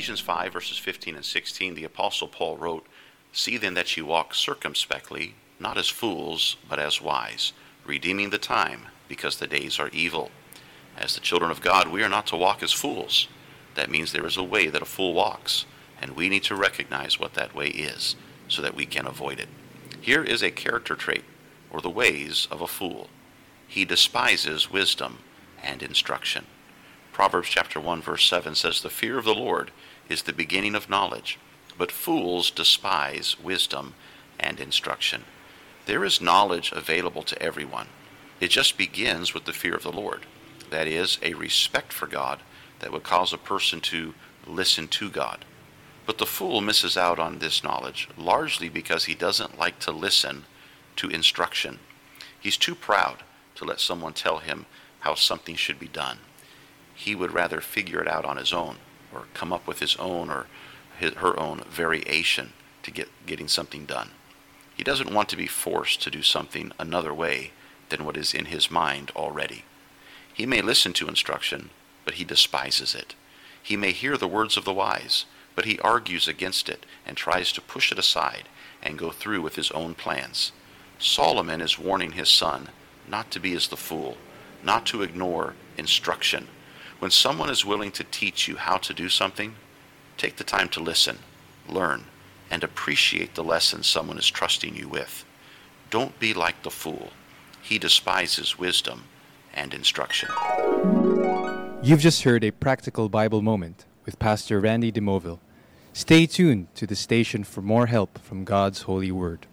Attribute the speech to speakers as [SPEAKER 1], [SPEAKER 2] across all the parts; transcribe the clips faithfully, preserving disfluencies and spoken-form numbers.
[SPEAKER 1] Ephesians five, verses fifteen and sixteen, the Apostle Paul wrote, "See then that ye walk circumspectly, not as fools, but as wise, redeeming the time, because the days are evil." As the children of God, we are not to walk as fools. That means there is a way that a fool walks, and we need to recognize what that way is so that we can avoid it. Here is a character trait, or the ways of a fool. He despises wisdom and instruction. Proverbs chapter one, verse seven says, "The fear of the Lord is the beginning of knowledge, but fools despise wisdom and instruction." There is knowledge available to everyone. It just begins with the fear of the Lord. That is, a respect for God that would cause a person to listen to God. But the fool misses out on this knowledge largely because he doesn't like to listen to instruction. He's too proud to let someone tell him how something should be done. He would rather figure it out on his own, or come up with his own or his, her own variation to get getting something done. He doesn't want to be forced to do something another way than what is in his mind already. He may listen to instruction, but he despises it. He may hear the words of the wise, but he argues against it and tries to push it aside and go through with his own plans. Solomon is warning his son not to be as the fool, not to ignore instruction. When someone is willing to teach you how to do something, take the time to listen, learn, and appreciate the lesson someone is trusting you with. Don't be like the fool. He despises wisdom and instruction.
[SPEAKER 2] You've just heard a practical Bible moment with Pastor Randy DeMoville. Stay tuned to the station for more help from God's holy word.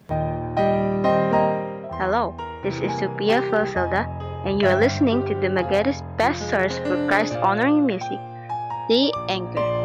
[SPEAKER 3] Hello, this is Sophia Felselda, and you are listening to the Magetta's best source for Christ-honoring music, The Anchor.